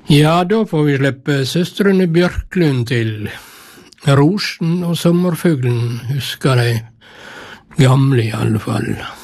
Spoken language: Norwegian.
Ja, da får vi slippe søstrene Bjørklund til. Rosen og sommerfuglen husker de gamle i alle fall.